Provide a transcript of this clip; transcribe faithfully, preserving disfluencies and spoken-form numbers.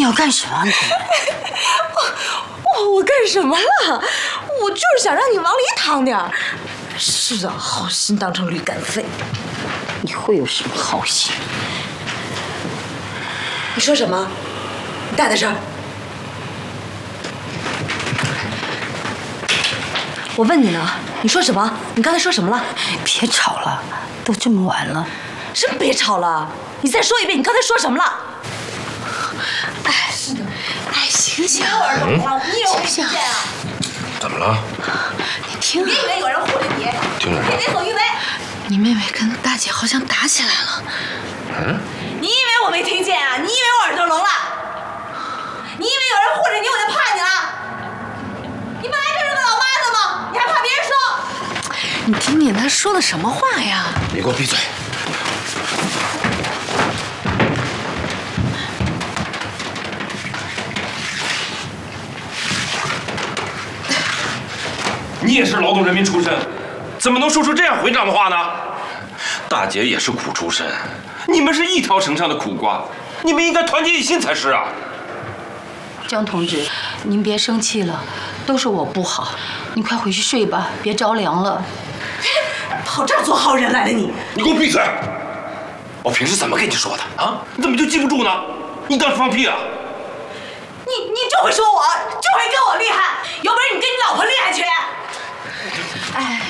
要干什么？你我我干什么了？我就是想让你往里淌点儿。是的，好心当成驴肝肺。 你会有什么好心？ 你说什么？你大点声。我问你呢，你说什么？你刚才说什么了？ 别吵了，都这么晚了。 什么别吵了？你再说一遍，你刚才说什么了？哎，是的， 哎，醒醒， 嗯， 醒醒！ 怎么了？ 你听， 别以为有人护着你， 听着别为所欲为。 你妹妹跟大姐好像打起来了。 嗯？ 你以为我没听见啊？你以为我耳朵聋了？你以为有人护着你我就怕你了？你本来就是个老妈子嘛，你还怕别人说？ 你听听她说的什么话呀？ 你给我闭嘴！你也是劳动人民出身，怎么能说出这样回账的话呢？大姐也是苦出身，你们是一条绳上的苦瓜，你们应该团结一心才是啊！ 江同志，您别生气了，都是我不好，你快回去睡吧，别着凉了。 跑这儿做好人来了你！ 你给我闭嘴！我平时怎么跟你说的啊？你怎么就记不住呢？你当时放屁啊？ 你你就会说我，就会跟我厉害，有本事你跟你老婆厉害去！ 哎。